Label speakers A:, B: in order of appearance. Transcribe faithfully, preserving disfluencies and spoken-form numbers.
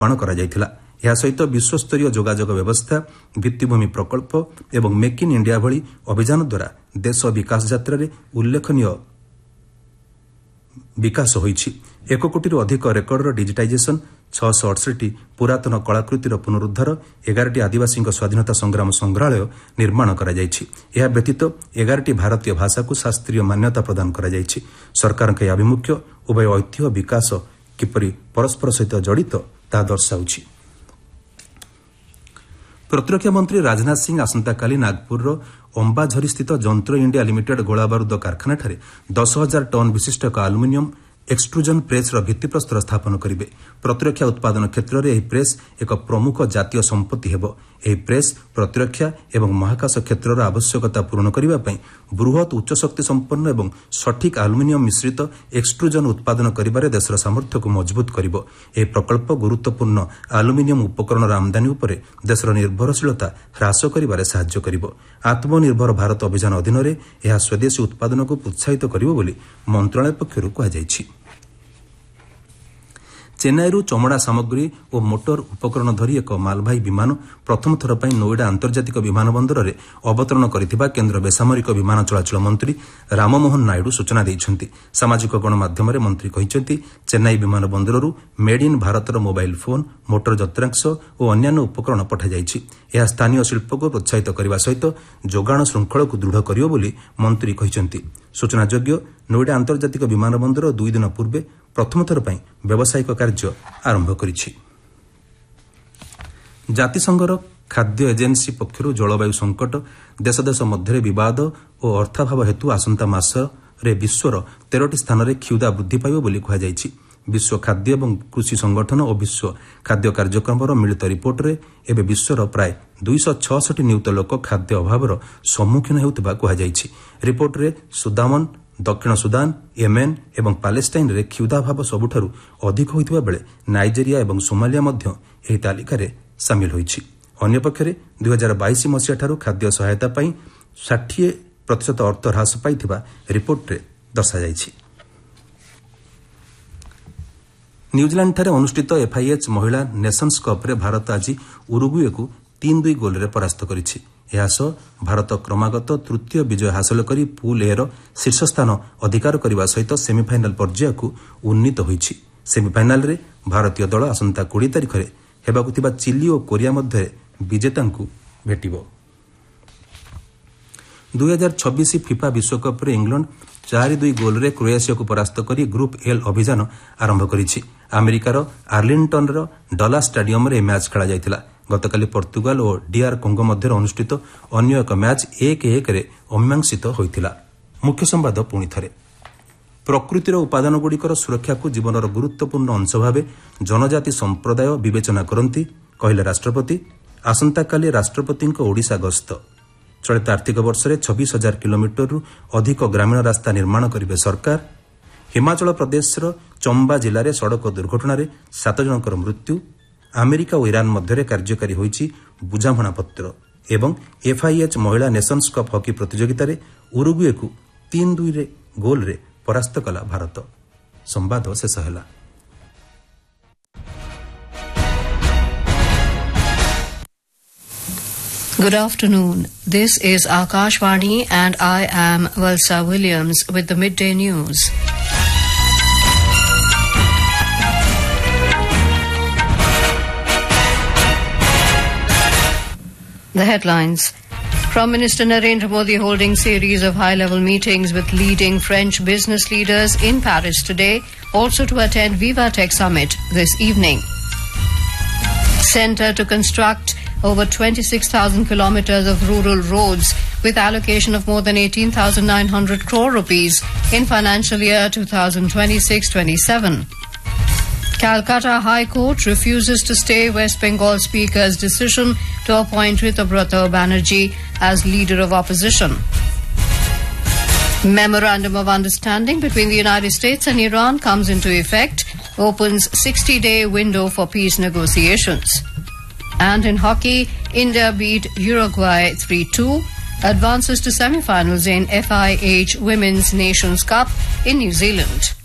A: ନିର୍ମାଣ କରାଯାଇଥିଲା। ଏହା ସହିତ ବିଶ୍ୱସ୍ତରୀୟ ଯୋଗାଯୋଗ ବ୍ୟବସ୍ଥା, ଭିତ୍ତିଭୂମି ପ୍ରକଳ୍ପ ଏବଂ ମେକ୍ ଇନ୍ ଇଣ୍ଡିଆ ଭଳି ଅଭିଯାନ ଦ୍ୱାରା ଦେଶ ବିକାଶ ଯାତ୍ରାରେ ଉଲ୍ଲେଖନୀୟ ବିକାଶ ହୋଇଛି। ଏକ କୋଟିରୁ ଅଧିକ ରେକର୍ଡର ଡିଜିଟାଇଜେସନ୍, ଛଅଶହ ଅଠଷଠି ପୁରାତନ କଳାକୃତିର ପୁନରୁଦ୍ଧାର, ଏଗାରଟି ଆଦିବାସୀଙ୍କ ସ୍ୱାଧୀନତା ସଂଗ୍ରାମ ସଂଗ୍ରହାଳୟ ନିର୍ମାଣ କରାଯାଇଛି। ଏହା ବ୍ୟତୀତ ଏଗାରଟି ଭାରତୀୟ ଭାଷାକୁ ଶାସ୍ତ୍ରୀୟ ମାନ୍ୟତା ପ୍ରଦାନ କରାଯାଇଛି। ସରକାରଙ୍କ ଏହି ଆଭିମୁଖ୍ୟ ଉଭୟ ଐତିହ୍ୟ ବିକାଶ କିପରି ପରସ୍ପର ସହିତ ଜଡ଼ିତ ତାହା ଦର୍ଶାଉଛି। ପ୍ରତିରକ୍ଷା ମନ୍ତ୍ରୀ ରାଜନାଥ ସିଂ ଆସନ୍ତାକାଲି ନାଗପୁରର ଅମ୍ବାଝରିସ୍ଥିତ ଯନ୍ତ୍ର ଇଣ୍ଡିଆ ଲିମିଟେଡ୍ ଗୋଳାବାରୁଦ କାରଖାନାଠାରେ ଦଶ ହଜାର ଟନ୍ ବିଶିଷ୍ଟ ଏକ ଆଲୁମିନିୟମ୍ ଏକ୍ସଟ୍ରୁଜନ୍ ପ୍ରେସ୍ର ଭିତ୍ତିପ୍ରସ୍ତର ସ୍ଥାପନ କରିବେ। ପ୍ରତିରକ୍ଷା ଉତ୍ପାଦନ କ୍ଷେତ୍ରରେ ଏହି ପ୍ରେସ୍ ଏକ ପ୍ରମୁଖ ଜାତୀୟ ସମ୍ପତ୍ତି ହେବ। ଏହି ପ୍ରେସ୍ ପ୍ରତିରକ୍ଷା ଏବଂ ମହାକାଶ କ୍ଷେତ୍ରର ଆବଶ୍ୟକତା ପୂରଣ କରିବା ପାଇଁ ବୃହତ୍ ଉଚ୍ଚଶକ୍ତି ସମ୍ପନ୍ନ ଏବଂ ସଠିକ୍ ଆଲୁମିନିୟମ୍ ମିଶ୍ରିତ ଏକ୍ସଟ୍ରୁଜନ୍ ଉତ୍ପାଦନ କରିବାରେ ଦେଶର ସାମର୍ଥ୍ୟକୁ ମଜବୁତ କରିବ। ଏହି ପ୍ରକଳ୍ପ ଗୁରୁତ୍ୱପୂର୍ଣ୍ଣ ଆଲୁମିନିୟମ୍ ଉପକରଣର ଆମଦାନୀ ଉପରେ ଦେଶର ନିର୍ଭରଶୀଳତା ହ୍ରାସ କରିବାରେ ସାହାଯ୍ୟ କରିବ। ଆତ୍ମନିର୍ଭର ଭାରତ ଅଭିଯାନ ଅଧୀନରେ ଏହା ସ୍ୱଦେଶୀ ଉତ୍ପାଦନକୁ ପ୍ରୋତ୍ସାହିତ କରିବ ବୋଲି ମନ୍ତ୍ରଣାଳୟ ପକ୍ଷରୁ କୁହାଯାଇଛି। ଚେନ୍ନାଇରୁ ଚମଡ଼ା ସାମଗ୍ରୀ ଓ ମୋଟର ଉପକରଣ ଧରି ଏକ ମାଲବାହୀ ବିମାନ ପ୍ରଥମ ଥର ପାଇଁ ନୋଇଡା ଆନ୍ତର୍ଜାତିକ ବିମାନ ବନ୍ଦରରେ ଅବତରଣ କରିଥିବା କେନ୍ଦ୍ର ବେସାମରିକ ବିମାନ ଚଳାଚଳ ମନ୍ତ୍ରୀ ରାମମୋହନ ନାଇଡୁ ସୂଚନା ଦେଇଛନ୍ତି। ସାମାଜିକ ଗଣମାଧ୍ୟମରେ ମନ୍ତ୍ରୀ କହିଛନ୍ତି, ଚେନ୍ନାଇ ବିମାନ ବନ୍ଦରରୁ ମେଡ୍ ଇନ୍ ଭାରତର ମୋବାଇଲ୍ ଫୋନ୍, ମୋଟର ଯନ୍ତ୍ରାଂଶ ଓ ଅନ୍ୟାନ୍ୟ ଉପକରଣ ପଠାଯାଇଛି। ଏହା ସ୍ଥାନୀୟ ଶିଳ୍ପକୁ ପ୍ରୋତ୍ସାହିତ କରିବା ସହିତ ଯୋଗାଣ ଶୃଙ୍ଖଳକୁ ଦୃଢ଼ କରିବ ବୋଲି ମନ୍ତ୍ରୀ କହିଛନ୍ତି। ସୂଚନାଯୋଗ୍ୟ, ନୋଇଡା ଆନ୍ତର୍ଜାତିକ ବିମାନ ବନ୍ଦର ଦୁଇ ଦିନ ପୂର୍ବେ ପ୍ରଥମ ଥର ପାଇଁ ବ୍ୟବସାୟିକ କାର୍ଯ୍ୟ ଆରମ୍ଭ କରିଛି। ଜାତିସଂଘର ଖାଦ୍ୟ ଏଜେନ୍ସି ପକ୍ଷରୁ ଜଳବାୟୁ ସଂକଟ, ଦେଶ ଦେଶ ମଧ୍ୟରେ ବିବାଦ ଓ ଅର୍ଥାଭାବ ହେତୁ ଆସନ୍ତା ମାସରେ ବିଶ୍ୱର ତେରଟି ସ୍ଥାନରେ କ୍ଷୁଧା ବୃଦ୍ଧି ପାଇବ ବୋଲି କୁହାଯାଇଛି। ବିଶ୍ୱ ଖାଦ୍ୟ ଏବଂ କୃଷି ସଂଗଠନ ଓ ବିଶ୍ୱ ଖାଦ୍ୟ କାର୍ଯ୍ୟକ୍ରମର ମିଳିତ ରିପୋର୍ଟରେ ଏବେ ବିଶ୍ୱର ପ୍ରାୟ ଦୁଇଶହ ଛଅଷଠି ନିୟୁତ ଲୋକ ଖାଦ୍ୟ ଅଭାବର ସମ୍ମୁଖୀନ ହେଉଥିବା କୁହାଯାଇଛି। ରିପୋର୍ଟରେ ସୁଦାନ, ଦକ୍ଷିଣ ସୁଦାନ, ୟେମେନ୍ ଏବଂ ପାଲେଷ୍ଟାଇନ୍ରେ କ୍ଷୁଧାଭାବ ସବୁଠାରୁ ଅଧିକ ହୋଇଥିବା ବେଳେ ନାଇଜେରିଆ ଏବଂ ସୋମାଲିଆ ମଧ୍ୟ ଏହି ତାଲିକାରେ ସାମିଲ ହୋଇଛି। ଅନ୍ୟପକ୍ଷରେ ଦୁଇ ହଜାର ବାଇଶ ମସିହାଠାରୁ ଖାଦ୍ୟ ସହାୟତା ପାଇଁ ଷାଠିଏ ପ୍ରତିଶତ ଅର୍ଥ ହ୍ରାସ ପାଇଥିବା ରିପୋର୍ଟରେ ଦର୍ଶାଯାଇଛି। ନ୍ୟୁଜିଲାଣ୍ଡଠାରେ ଅନୁଷ୍ଠିତ ଏଫ୍ଆଇଏଚ୍ ମହିଳା ନେସନ୍ସ କପ୍ରେ ଭାରତ ଆଜି ଉରୁଗୁଏକୁ ତିନି ଦୁଇ ଗୋଲ୍ରେ ପରାସ୍ତ କରିଛି। ଏହା ସହ ଭାରତ କ୍ରମାଗତ ତୃତୀୟ ବିଜୟ ହାସଲ କରି ପୁଲ୍ ଏର ଶୀର୍ଷସ୍ଥାନ ଅଧିକାର କରିବା ସହିତ ସେମିଫାଇନାଲ୍ ପର୍ଯ୍ୟାୟକୁ ଉନ୍ନୀତ ହୋଇଛି। ସେମିଫାଇନାଲ୍ରେ ଭାରତୀୟ ଦଳ ଆସନ୍ତା କୋଡ଼ିଏ ତାରିଖରେ ହେବାକୁ ଥିବା ଚିଲି ଓ କୋରିଆ ମଧ୍ୟରେ ବିଜେତାଙ୍କୁ ଭେଟିବ। ଦୁଇ ହଜାର ଛବିଶ ଫିଫା ବିଶ୍ୱକପ୍ରେ ଇଂଲଣ୍ଡ ଚାରି ଦୁଇ ଗୋଲ୍ରେ କ୍ରୋଏସିଆକୁ ପରାସ୍ତ କରି ଗ୍ରୁପ୍ ଏଲ୍ ଅଭିଯାନ ଆରମ୍ଭ କରିଛି। ଆମେରିକାର ଆର୍ଲିଂଟନ୍ର ଡଲାସ୍ ଷ୍ଟାଡିୟମ୍ରେ ଏହି ମ୍ୟାଚ୍ ଖେଳାଯାଇଥିଲା। ଗତକାଲି ପର୍ତ୍ତୁଗାଲ ଓ ଡିଆର୍ କଙ୍ଗୋ ମଧ୍ୟରେ ଅନୁଷ୍ଠିତ ଅନ୍ୟ ଏକ ମ୍ୟାଚ୍ ଏକ ଏକରେ ଅମୀମାଂସିତ ହୋଇଥିଲା। ମୁଖ୍ୟ ସମ୍ବାଦ ପୁଣି ଥରେ। ପ୍ରକୃତିର ଉପାଦାନଗୁଡ଼ିକର ସୁରକ୍ଷାକୁ ଜୀବନର ଗୁରୁତ୍ୱପୂର୍ଣ୍ଣ ଅଂଶ ଭାବେ ଜନଜାତି ସମ୍ପ୍ରଦାୟ ବିବେଚନା କରନ୍ତି, କହିଲେ ରାଷ୍ଟ୍ରପତି। ଆସନ୍ତାକାଲି ରାଷ୍ଟ୍ରପତିଙ୍କ ଓଡ଼ିଶା ଗସ୍ତ। ଚଳିତ ଆର୍ଥିକ ବର୍ଷରେ ଛବିଶ ହଜାର କିଲୋମିଟରରୁ ଅଧିକ ଗ୍ରାମୀଣ ରାସ୍ତା ନିର୍ମାଣ କରିବେ ସରକାର। ହିମାଚଳ ପ୍ରଦେଶର ଚମ୍ବା ଜିଲ୍ଲାରେ ସଡ଼କ ଦୁର୍ଘଟଣାରେ ସାତ ଜଣଙ୍କର ମୃତ୍ୟୁ। ଆମେରିକା ଓ ଇରାନ୍ ମଧ୍ୟରେ କାର୍ଯ୍ୟକାରୀ ହୋଇଛି ବୁଝାମଣାପତ୍ର। ଏବଂ ଏଫ୍ଆଇଏଚ୍ ମହିଳା ନେସନ୍ସ କପ୍ ହକି ପ୍ରତିଯୋଗିତାରେ ଉରୁଗୁଏକୁ ତିନି ଦୁଇ ଗୋଲ୍ରେ ପରାସ୍ତ କଲା ଭାରତ। ସମ୍ବାଦ ଶେଷ ହେଲା।
B: Good afternoon. This is Akashvani and I am Valsa Williams with the midday news. The headlines. Prime Minister Narendra Modi holding series of high-level meetings with leading French business leaders in Paris today, also to attend Vivatech Summit this evening. Centre to construct over twenty-six thousand kilometers of rural roads with allocation of more than eighteen thousand nine hundred crore rupees in financial year twenty twenty-six twenty-seven. Calcutta High Court refuses to stay West Bengal Speaker's decision to appoint Ritabrata Banerjee as leader of opposition. Memorandum of Understanding between the United States and Iran comes into effect, opens sixty-day window for peace negotiations. And in hockey, India beat Uruguay three two, advances to semi-finals in F I H Women's Nations Cup in New Zealand.